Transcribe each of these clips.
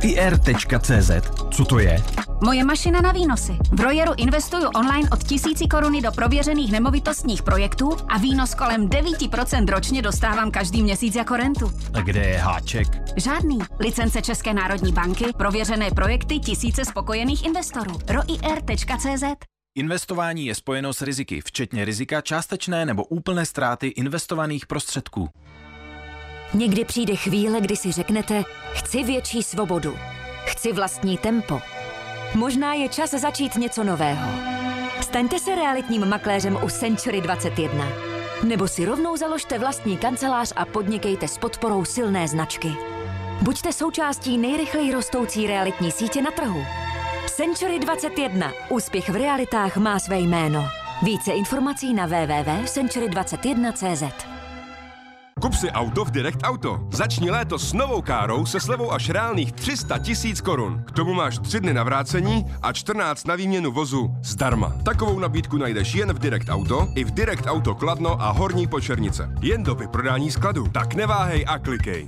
roier.cz. Co to je? Moje mašina na výnosy. V Roieru investuju online od 1000 koruny do prověřených nemovitostních projektů a výnos kolem 9% ročně dostávám každý měsíc jako rentu. A kde je háček? Žádný. Licence České národní banky, prověřené projekty, tisíce spokojených investorů. roier.cz. Investování je spojeno s riziky, včetně rizika částečné nebo úplné ztráty investovaných prostředků. Někdy přijde chvíle, kdy si řeknete, chci větší svobodu, chci vlastní tempo. Možná je čas začít něco nového. Staňte se realitním makléřem u Century 21. Nebo si rovnou založte vlastní kancelář a podnikejte s podporou silné značky. Buďte součástí nejrychleji rostoucí realitní sítě na trhu. Century 21. Úspěch v realitách má své jméno. Více informací na www.century21.cz. Kup si auto v Direct Auto. Začni léto s novou károu se slevou až reálných 300 000 korun. K tomu máš 3 dny na vrácení a 14 na výměnu vozu zdarma. Takovou nabídku najdeš jen v Direct Auto i v Direct Auto Kladno a Horní Počernice. Jen do vyprodání skladu. Tak neváhej a klikej.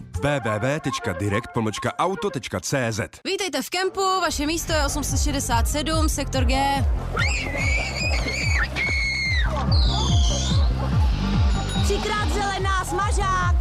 www.direct-auto.cz. Vítejte v kempu, vaše místo je 867, sektor G. Třikrát zelená, smažák!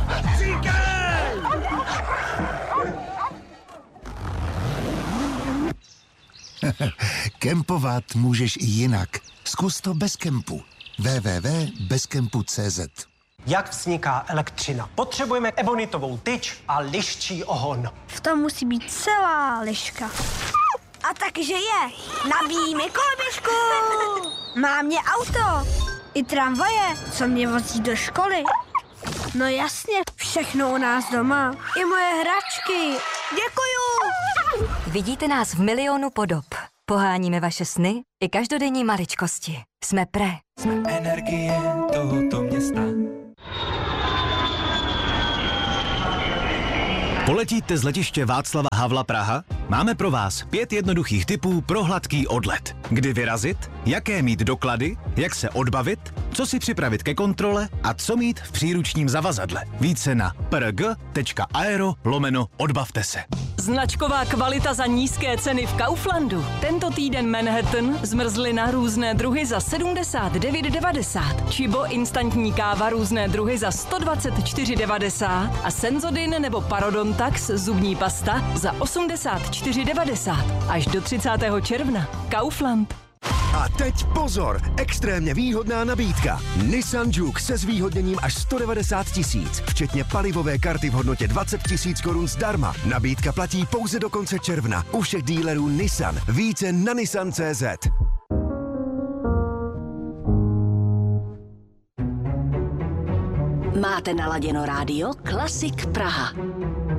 Kempovat můžeš i jinak. Zkus to bez kempu. www.bezkempu.cz. Jak vzniká elektřina? Potřebujeme ebonitovou tyč a liščí ohon. V tom musí být celá liška. A takže je. Nabíjíme koloběžku. Má mě auto. I tramvaje, co mě vozí do školy. No jasně, všechno u nás doma. I moje hračky. Děkuju. Vidíte nás v milionu podob. Poháníme vaše sny i každodenní maličkosti. Jsme Pre. Jsme energie tohoto města. Poletíte z letiště Václava Havla Praha? Máme pro vás 5 jednoduchých tipů pro hladký odlet. Kdy vyrazit, jaké mít doklady, jak se odbavit, co si připravit ke kontrole a co mít v příručním zavazadle. Více na prg.aero/odbavte se. Značková kvalita za nízké ceny v Kauflandu. Tento týden Manhattan, zmrzlina různé druhy za 79,90. Čibo instantní káva různé druhy za 124,90. A Senzodin nebo Parodontax zubní pasta za 84,90. Až do 30. června. Kaufland. A teď pozor, extrémně výhodná nabídka. Nissan Juke se zvýhodněním až 190 000, včetně palivové karty v hodnotě 20 000 korun zdarma. Nabídka platí pouze do konce června u všech dílerů Nissan. Více na nissan.cz. Máte naladěno rádio Klasik Praha.